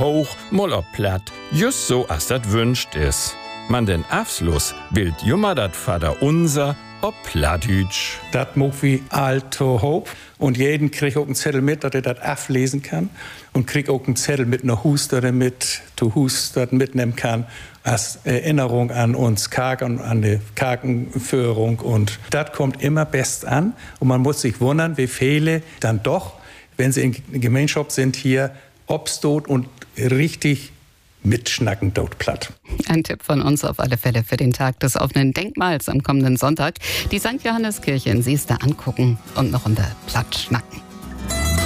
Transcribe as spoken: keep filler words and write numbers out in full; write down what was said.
hoch, moll ob platt, just so as dat wünscht is. Man den Abschluss bild jummer dat Vater unser ob Plattdütsch. Dat mag wie alto hoop. Und jeden kriegt auch einen Zettel mit, dass er das ablesen kann. Und kriegt auch einen Zettel mit einer Hus, dass er mit zu Hus das mitnehmen kann. Als Erinnerung an uns Kaken, an die Kakenführung. Und das kommt immer best an. Und man muss sich wundern, wie viele dann doch, wenn sie in Gemeinschaft sind, hier obstot und richtig mitschnacken dort platt. Ein Tipp von uns auf alle Fälle für den Tag des offenen Denkmals am kommenden Sonntag. Die Sankt Johanneskirche in Seester angucken und noch unter Platt schnacken.